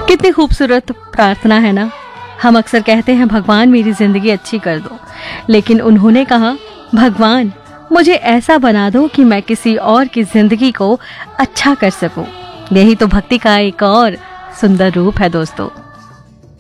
कितनी खूबसूरत प्रार्थना है ना। हम अक्सर कहते हैं भगवान मेरी जिंदगी अच्छी कर दो, लेकिन उन्होंने कहा भगवान मुझे ऐसा बना दो कि मैं किसी और की जिंदगी को अच्छा कर सकूं। यही तो भक्ति का एक और सुंदर रूप है दोस्तों।